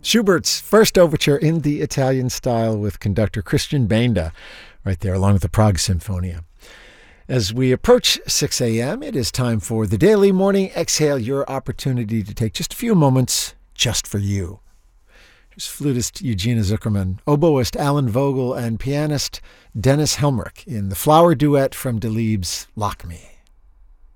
Schubert's first overture in the Italian style with conductor Christian Benda, right there along with the Prague Sinfonia. As we approach 6 a.m., it is time for the Daily Morning Exhale, your opportunity to take just a few moments just for you. Here's flutist Eugenia Zuckerman, oboist Alan Vogel, and pianist Dennis Helmrich in the flower duet from Delibes' Lock Me.